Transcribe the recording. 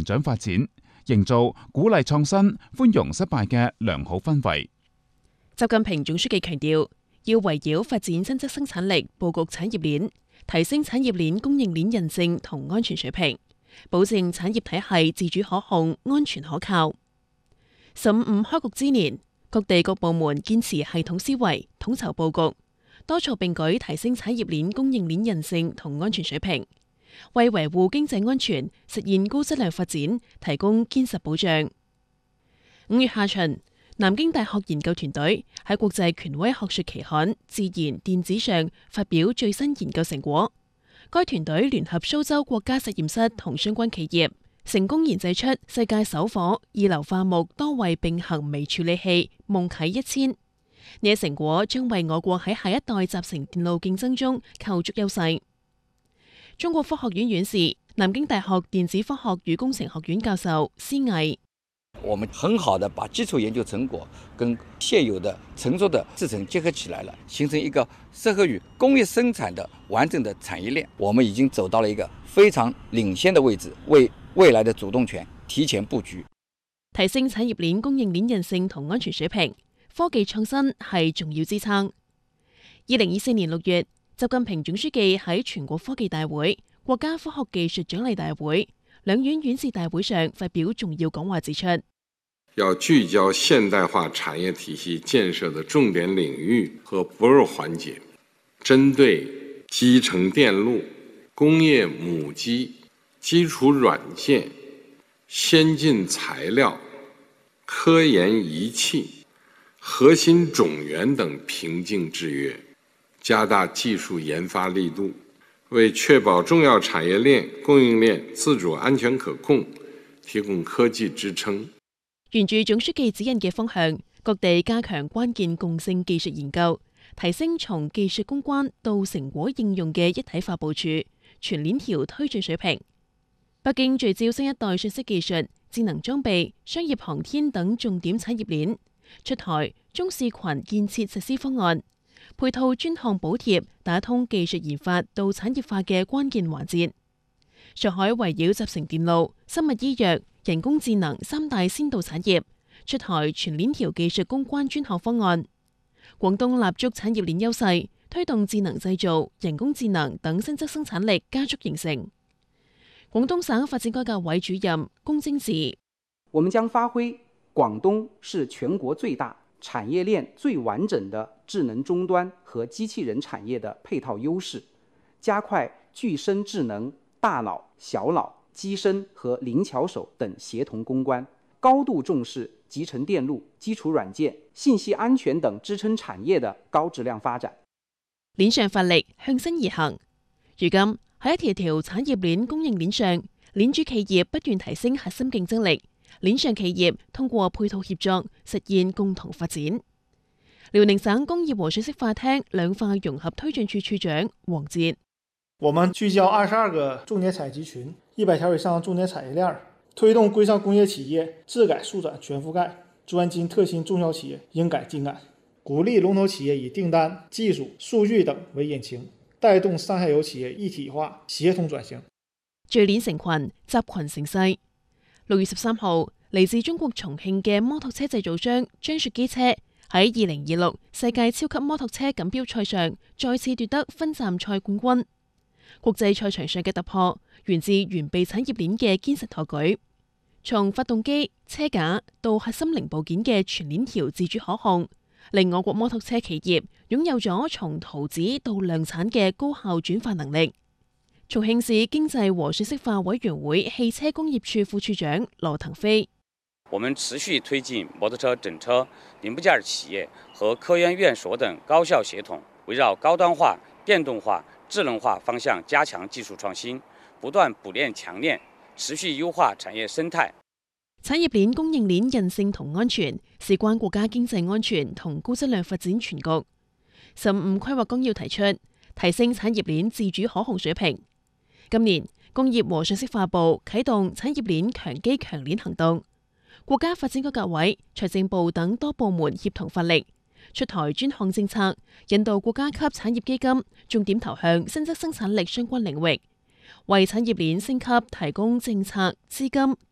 成長發展，營造鼓勵創新、寬容失敗嘅良好氛圍。 習近平總書記強調，要圍繞發展新質生產力，佈局產業鏈，提升產業鏈供應鏈韌性同安全水平，保證產業體系自主可控、安全可靠。15開局之年，各地各部門堅持系統思維，統籌佈局，多措並舉提升產業鏈供應鏈韌性同安全水平，為維護經濟安全、實現高質量發展提供堅實保障。5月下旬，南京大學研究團隊喺國際權威學術期刊《自然電子》上發表最新研究成果。該團隊聯合蘇州國家實驗室同相關企業，成功研製出世界首顆二硫化鉬多位並行微處理器夢啟1000。呢一成果將為我國喺下一代集成電路競爭中構築優勢。中國科學院院士、南京大學電子科學與工程學院教授施毅。 我們很好的把基礎研究成果跟現有的成熟的製程結合起來了，形成一個適合於工業生產的完整的產業鏈。我們已經走到了一個非常領先的位置，為未來的主動權提前佈局。 提升產業鏈供應鏈韌性同安全水平，科技創新係重要支撐。2024年6月，習近平總書記喺全國科技大會、國家科學技術獎勵大會、兩院院士大會上發表重要講話，指出要聚焦現代化產業體系建設的重點領域和薄弱環節，針對集成電路、工業母機、基礎軟件、先進材料、科研儀器、核心種源等瓶頸制約，加大技術研發力度，為確保重要產業鏈供應鏈自主安全可控提供科技支撐。 沿住總書記指引嘅方向，各地加強關鍵共性技術研究，提升從技術攻關到成果應用嘅一體化部署、全鏈條推進水平。北京聚焦新一代信息技術、智能裝備、商業航天等重點產業鏈，出台中視群建設實施方案，配套專項補貼，打通技術研發到產業化嘅關鍵環節。上海圍繞集成電路、生物醫藥、人工智能三大先導產業，出台全鏈條技術攻關專項方案。廣東立足產業鏈優勢，推動智能製造、人工智能等新質生產力加速形成。廣東省發展改革委主任龔京指， 我們將發揮廣東是全國最大、產業鏈最完整的智能終端和機器人產業的配套優勢，加快具身智能、大腦、小腦、機身和靈巧手等協同攻關，高度重視集成電路、基礎軟件、信息安全等支撐產業的高質量發展。 鏈上發力，向新而行。如今喺一條條產業鏈供應鏈上，鏈主企業不斷提升核心競爭力，鏈上企業通過配套協作實現共同發展。遼寧省工業和信息化廳兩化融合推進處處長黃捷， 我們聚焦22個重點採集群，100條以上重點產業鏈，推動規上工業企業自改速轉全覆蓋，專精特新中小企業應改盡改，鼓勵龍頭企業以訂單、技術、數據等為引擎，帶動上下游企業一體化協同轉型。 聚鏈成群，集群成勢。6月13號，嚟自中國重慶嘅摩托車製造商張雪機車喺2026世界超級摩托車錦標賽上再次奪得分站賽冠軍。國際賽場上嘅突破，源自完備產業鏈嘅堅實托舉，從發動機、車架到核心零部件嘅全鏈條自主可控，令我國摩托車企業擁有咗從圖紙到量產嘅高效轉化能力。重慶市經濟和信息化委員會汽車工業處副處長羅騰飛， 我們持續推進摩托車整車零部件企業和科研院所等高效協同，圍繞高端化、電動化、智能化方向加強技術創新，不斷補鏈強鏈，持續優化產業生態。 產業鏈供應鏈韌性同安全，事關國家經濟安全同高質量發展全局。15規劃綱要提出，提升產業鏈自主可控水平。今年，工業和信息化部啟動產業鏈強基強鏈行動，國家發展改革委、財政部等多部門協同發力，出台專項政策，引導國家級產業基金重點投向新質生產力相關領域，為產業鏈升級提供政策、資金、